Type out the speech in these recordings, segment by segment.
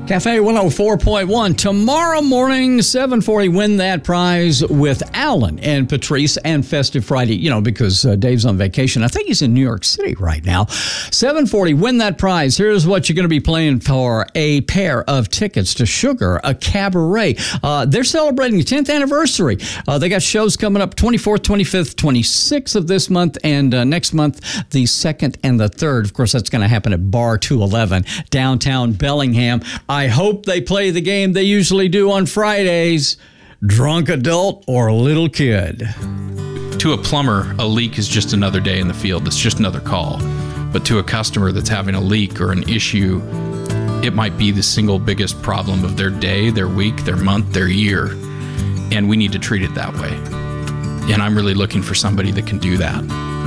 Cafe 104.1. Tomorrow morning, 7:40, win that prize with Alan and Patrice and Festive Friday. You know, because Dave's on vacation. I think he's in New York City right now. 7:40, win that prize. Here's what you're going to be playing for: a pair of tickets to Sugar, a cabaret. They're celebrating the 10th anniversary. They got shows coming up 24th, 25th, 26th of this month, and next month, the 2nd and the 3rd. Of course, that's going to happen at Bar 211, downtown Bellingham. I hope they play the game they usually do on Fridays, drunk adult or little kid. To a plumber, a leak is just another day in the field. It's just another call. But to a customer that's having a leak or an issue, it might be the single biggest problem of their day, their week, their month, their year. And we need to treat it that way. And I'm really looking for somebody that can do that.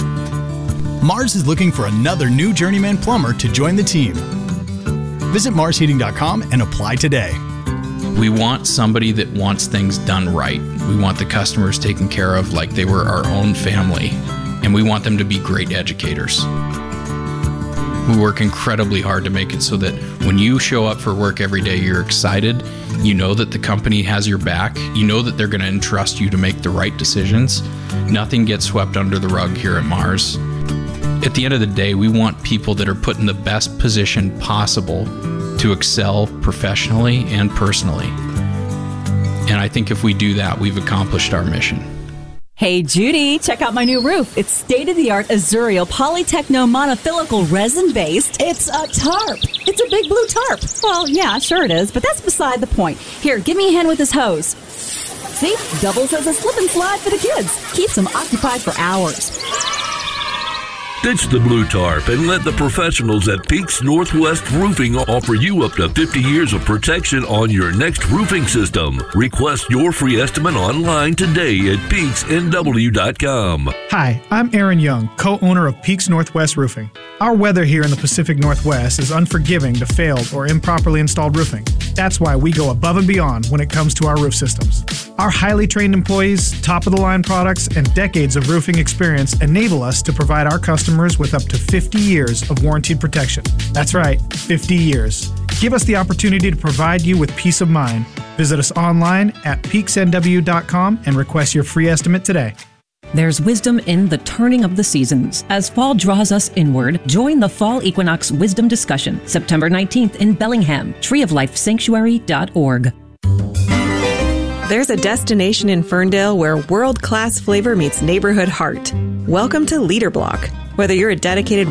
Mars is looking for another new journeyman plumber to join the team. Visit marsheating.com and apply today. We want somebody that wants things done right. We want the customers taken care of like they were our own family. And we want them to be great educators. We work incredibly hard to make it so that when you show up for work every day, you're excited. You know that the company has your back. You know that they're going to entrust you to make the right decisions. Nothing gets swept under the rug here at Mars. At the end of the day, we want people that are put in the best position possible to excel professionally and personally. And I think if we do that, we've accomplished our mission. Hey, Judy, check out my new roof. It's state-of-the-art Azurio Polytechno monothelical resin-based. It's a tarp. It's a big blue tarp. Well, yeah, sure it is, but that's beside the point. Here, give me a hand with this hose. See? Doubles as a slip and slide for the kids. Keeps them occupied for hours. Ditch the blue tarp and let the professionals at Peaks Northwest Roofing offer you up to 50 years of protection on your next roofing system. Request your free estimate online today at peaksnw.com. Hi, I'm Aaron Young, co-owner of Peaks Northwest Roofing. Our weather here in the Pacific Northwest is unforgiving to failed or improperly installed roofing. That's why we go above and beyond when it comes to our roof systems. Our highly trained employees, top-of-the-line products, and decades of roofing experience enable us to provide our customers with up to 50 years of warranted protection. That's right, 50 years. Give us the opportunity to provide you with peace of mind. Visit us online at peaksnw.com and request your free estimate today. There's wisdom in the turning of the seasons. As fall draws us inward, join the Fall Equinox Wisdom Discussion, September 19th in Bellingham, treeoflifesanctuary.org. There's a destination in Ferndale where world-class flavor meets neighborhood heart. Welcome to Leader Block. Whether you're a dedicated